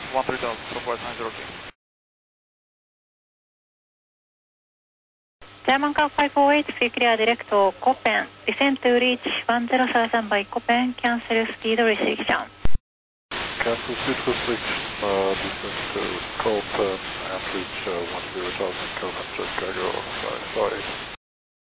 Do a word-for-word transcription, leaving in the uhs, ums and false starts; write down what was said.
one three thousand, southwest nine zero King. German Car five oh eight, free clear direct to Copen. Descend to reach one zero thousand by Copen, cancel speed restriction. Cancel speed restriction, uh, descend to Copen and reach uh, one zero thousand kilometers, cargo five five.